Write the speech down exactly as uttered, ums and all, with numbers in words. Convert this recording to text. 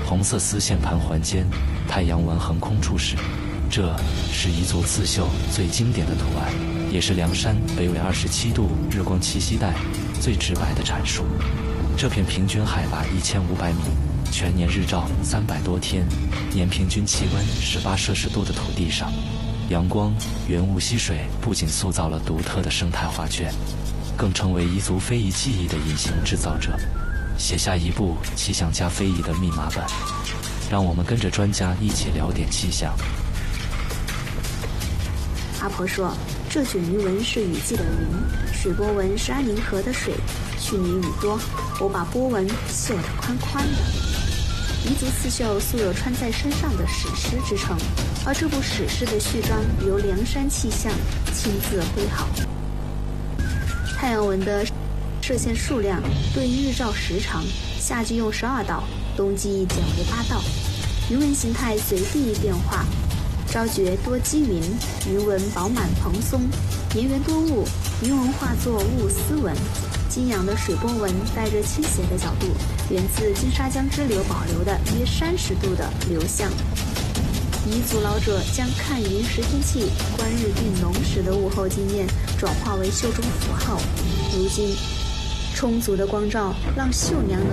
红色丝线盘环间，太阳纹横空出世。这是彝族刺绣最经典的图案，也是凉山北纬二十七度日光栖息带最直白的阐述。这片平均海拔一千五百米，全年日照三百多天，年平均气温十八摄氏度的土地上，阳光、云雾、溪水不仅塑造了独特的生态画卷，更成为彝族非遗技艺的隐形制造者，写下一部气象加非遗的密码本。让我们跟着专家一起聊点气象。 阿婆说，这卷云纹是雨季的云，水波纹是安宁河的水。去年雨多，我把波纹绣得宽宽的。彝族刺绣素有穿在身上的史诗之称，而这部史诗的序章由凉山气象亲自绘好。太阳纹的射线数量对应日照时长，夏季用十二道，冬季减为八道。云纹形态随地变化，昭觉多积云，云纹饱满蓬松；年圆多雾，云纹化作雾丝纹。金阳的水波纹带着倾斜的角度，源自金沙江支流保留的约三十度的流向。彝族老者将看云识天气、观日定农时的物候经验转化为绣中符号。如今，充足的光照让绣娘能